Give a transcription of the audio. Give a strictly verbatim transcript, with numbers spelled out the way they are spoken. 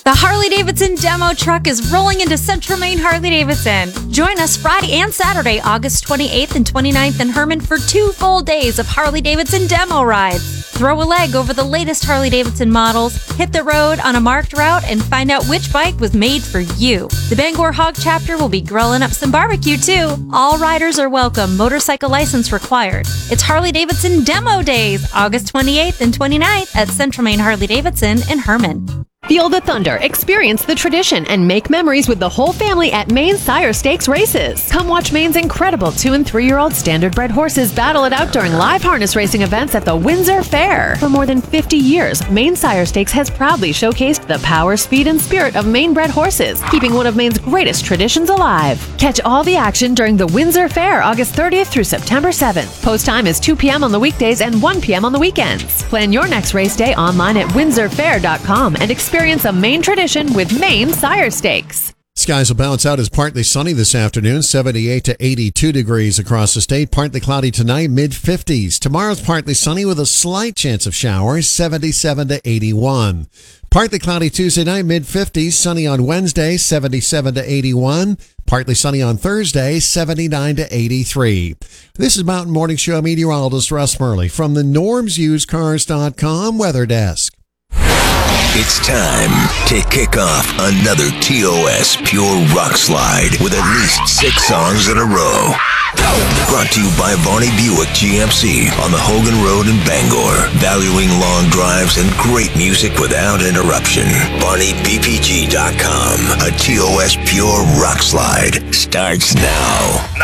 The Harley-Davidson demo truck is rolling into Central Maine Harley-Davidson. Join us Friday and Saturday, August twenty-eighth and twenty-ninth in Herman for two full days of Harley-Davidson demo rides. Throw a leg over the latest Harley-Davidson models, hit the road on a marked route, and find out which bike was made for you. The Bangor Hog chapter will be grilling up some barbecue, too. All riders are welcome, motorcycle license required. It's Harley-Davidson Demo Days, August twenty-eighth and twenty-ninth at Central Maine Harley-Davidson in Herman. Feel the thunder, experience the tradition, and make memories with the whole family at Maine Sire Stakes races. Come watch Maine's incredible two and three-year-old standard-bred horses battle it out during live harness racing events at the Windsor Fair. For more than fifty years, Maine Sire Stakes has proudly showcased the power, speed, and spirit of Maine-bred horses, keeping one of Maine's greatest traditions alive. Catch all the action during the Windsor Fair, August thirtieth through September seventh. Post time is two p.m. on the weekdays and one p.m. on the weekends. Plan your next race day online at windsor fair dot com and experience Experience a Maine tradition with Maine Sire Stakes. Skies will balance out as partly sunny this afternoon, seventy-eight to eighty-two degrees across the state. Partly cloudy tonight, mid fifties. Tomorrow's partly sunny with a slight chance of showers, seventy-seven to eighty-one. Partly cloudy Tuesday night, mid fifties. Sunny on Wednesday, seventy-seven to eighty-one. Partly sunny on Thursday, seventy-nine to eighty-three. This is Mountain Morning Show meteorologist Russ Murley from the norms used cars dot com weather desk. It's time to kick off another T O S Pure Rock Slide with at least six songs in a row. Brought to you by Varney Buick G M C on the Hogan Road in Bangor. Valuing long drives and great music without interruption. Varney B P G dot com. A T O S Pure Rock Slide starts now.